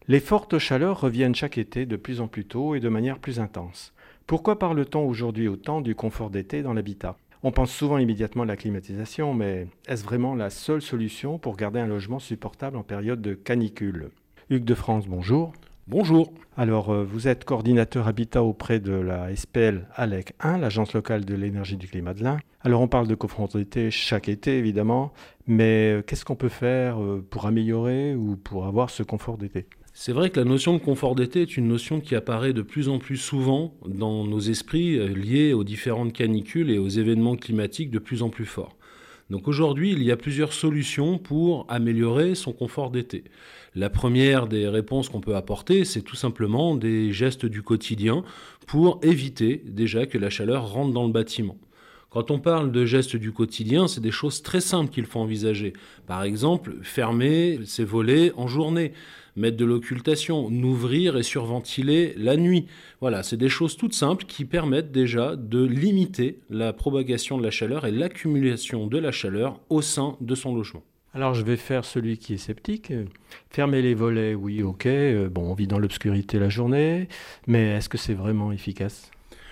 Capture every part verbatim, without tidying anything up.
Les fortes chaleurs reviennent chaque été de plus en plus tôt et de manière plus intense. Pourquoi parle-t-on aujourd'hui autant du confort d'été dans l'habitat? On pense souvent immédiatement à la climatisation, mais est-ce vraiment la seule solution pour garder un logement supportable en période de canicule? Hugues de France, bonjour. Bonjour. Alors, euh, vous êtes coordinateur habitat auprès de la S P L ALEC un, l'Agence locale de l'énergie du climat de l'Ain. Alors, on parle de confort d'été chaque été, évidemment, mais euh, qu'est-ce qu'on peut faire euh, pour améliorer ou pour avoir ce confort d'été? C'est vrai que la notion de confort d'été est une notion qui apparaît de plus en plus souvent dans nos esprits euh, liés aux différentes canicules et aux événements climatiques de plus en plus forts. Donc aujourd'hui, il y a plusieurs solutions pour améliorer son confort d'été. La première des réponses qu'on peut apporter, c'est tout simplement des gestes du quotidien pour éviter déjà que la chaleur rentre dans le bâtiment. Quand on parle de gestes du quotidien, c'est des choses très simples qu'il faut envisager. Par exemple, fermer ses volets en journée, mettre de l'occultation, n'ouvrir et surventiler la nuit. Voilà, c'est des choses toutes simples qui permettent déjà de limiter la propagation de la chaleur et l'accumulation de la chaleur au sein de son logement. Alors, je vais faire celui qui est sceptique. Fermer les volets, oui, ok. Euh, Bon, on vit dans l'obscurité la journée, mais est-ce que c'est vraiment efficace?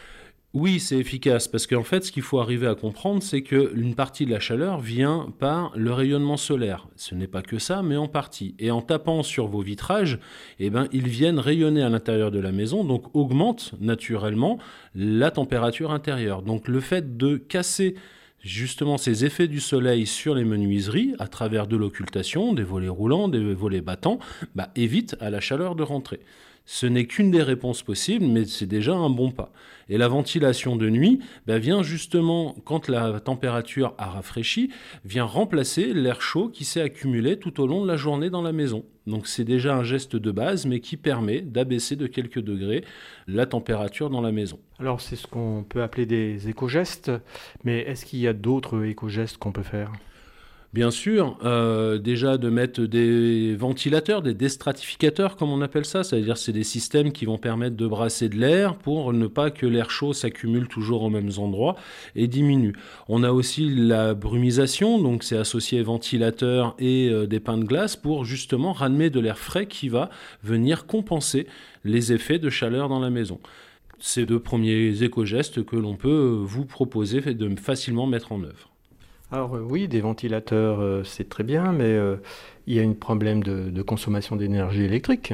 Oui, c'est efficace parce qu'en fait, ce qu'il faut arriver à comprendre, c'est qu'une partie de la chaleur vient par le rayonnement solaire. Ce n'est pas que ça, mais en partie. Et en tapant sur vos vitrages, eh ben, ils viennent rayonner à l'intérieur de la maison, donc augmentent naturellement la température intérieure. Donc le fait de casser justement ces effets du soleil sur les menuiseries à travers de l'occultation, des volets roulants, des volets battants, bah, évite à la chaleur de rentrer. Ce n'est qu'une des réponses possibles, mais c'est déjà un bon pas. Et la ventilation de nuit bah, vient justement, quand la température a rafraîchi, vient remplacer l'air chaud qui s'est accumulé tout au long de la journée dans la maison. Donc c'est déjà un geste de base, mais qui permet d'abaisser de quelques degrés la température dans la maison. Alors, c'est ce qu'on peut appeler des éco-gestes, mais est-ce qu'il y a d'autres éco-gestes qu'on peut faire? Bien sûr, euh, déjà de mettre des ventilateurs, des déstratificateurs comme on appelle ça, c'est-à-dire c'est des systèmes qui vont permettre de brasser de l'air pour ne pas que l'air chaud s'accumule toujours aux mêmes endroits et diminue. On a aussi la brumisation, donc c'est associé ventilateur et euh, des pains de glace pour justement ramener de l'air frais qui va venir compenser les effets de chaleur dans la maison. Ces deux premiers éco-gestes que l'on peut vous proposer de facilement mettre en œuvre. Alors euh, oui, des ventilateurs, euh, c'est très bien, mais euh, il y a un problème de, de consommation d'énergie électrique.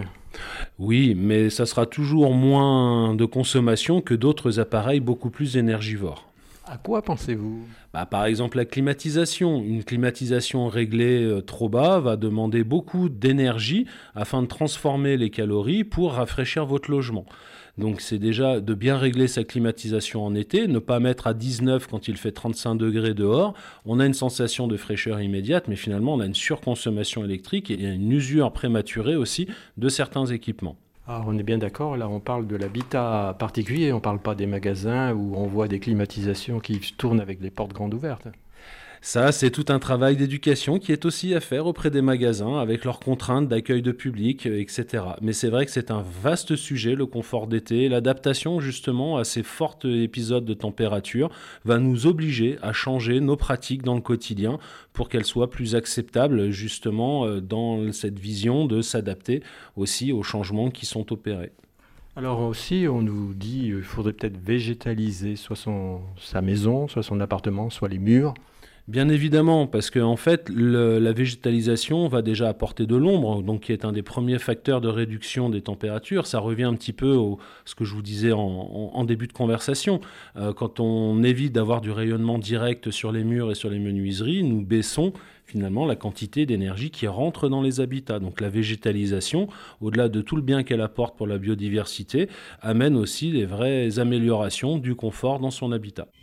Oui, mais ça sera toujours moins de consommation que d'autres appareils beaucoup plus énergivores. À quoi pensez-vous? Bah, par exemple, la climatisation. Une climatisation réglée euh, trop bas va demander beaucoup d'énergie afin de transformer les calories pour rafraîchir votre logement. Donc c'est déjà de bien régler sa climatisation en été, ne pas mettre à dix-neuf quand il fait trente-cinq degrés dehors. On a une sensation de fraîcheur immédiate, mais finalement on a une surconsommation électrique et une usure prématurée aussi de certains équipements. Alors on est bien d'accord, là on parle de l'habitat particulier, on ne parle pas des magasins où on voit des climatisations qui tournent avec les portes grandes ouvertes. Ça, c'est tout un travail d'éducation qui est aussi à faire auprès des magasins avec leurs contraintes d'accueil de public, euh, et cetera. Mais c'est vrai que c'est un vaste sujet, le confort d'été. L'adaptation justement à ces forts épisodes de température va nous obliger à changer nos pratiques dans le quotidien pour qu'elles soient plus acceptables justement euh, dans cette vision de s'adapter aussi aux changements qui sont opérés. Alors aussi, on nous dit qu'il faudrait peut-être végétaliser soit son, sa maison, soit son appartement, soit les murs. Bien évidemment, parce que en fait, le- la végétalisation va déjà apporter de l'ombre, donc qui est un des premiers facteurs de réduction des températures. Ça revient un petit peu au ce que je vous disais en, en- en début de conversation. Euh, quand on évite d'avoir du rayonnement direct sur les murs et sur les menuiseries, nous baissons finalement la quantité d'énergie qui rentre dans les habitats. Donc la végétalisation, au-delà de tout le bien qu'elle apporte pour la biodiversité, amène aussi des vraies améliorations du confort dans son habitat.